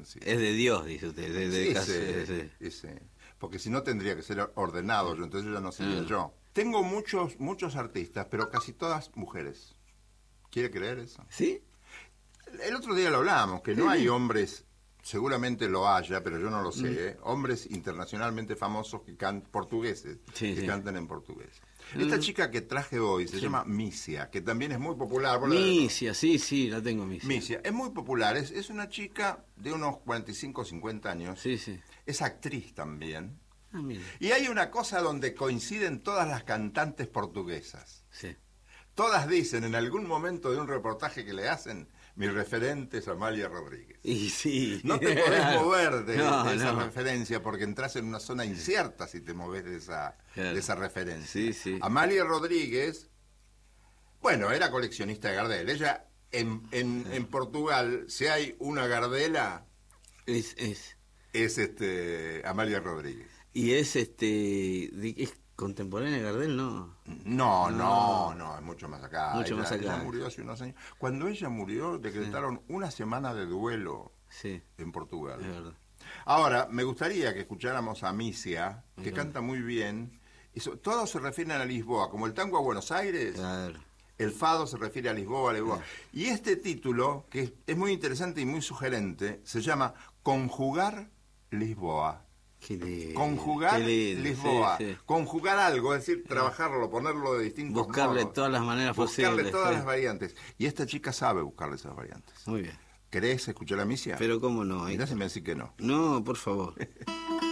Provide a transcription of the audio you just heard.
sí. Es de Dios, dice usted. Sí, porque si no tendría que ser ordenado yo, entonces ya no sería yo. Tengo muchos artistas, pero casi todas mujeres. ¿Quiere creer eso? ¿Sí? El otro día lo hablábamos, que no hay hombres, seguramente lo haya, pero yo no lo sé, hombres internacionalmente famosos que portugueses, que cantan en portugués. Esta chica que traje hoy se llama Misia, que también es muy popular. Misia, sí, la tengo, Misia. Misia, es muy popular, es una chica de unos 45 o 50 años, Sí. es actriz también, Mira. y hay una cosa donde coinciden todas las cantantes portuguesas. Sí. Todas dicen en algún momento de un reportaje que le hacen, mi referente es Amalia Rodríguez. Y sí. No te podés mover de esa no. referencia porque entras en una zona incierta si te moves de esa referencia. Sí. Amalia Rodríguez, bueno, era coleccionista de Gardel. Ella, en Portugal, si hay una Gardela, Es Amalia Rodríguez. Y es ¿es contemporánea de Gardel? No. No, es mucho más acá. Más acá. Ella murió hace unos años. Cuando ella murió, decretaron una semana de duelo en Portugal. Es verdad. Ahora, me gustaría que escucháramos a Misia, que canta muy bien. Todos se refieren a Lisboa, como el tango a Buenos Aires. Claro. El fado se refiere a Lisboa. Y este título, que es muy interesante y muy sugerente, se llama Conjugar Lisboa. Conjugar Lisboa. Sí. Conjugar algo, es decir, trabajarlo, ponerlo de distintos modos. Buscarle todas las maneras posibles. Buscarle todas las variantes. Y esta chica sabe buscarle esas variantes. Muy bien. ¿Querés escuchar a Misia? Pero cómo no. Mirá si me decís que no. No, por favor.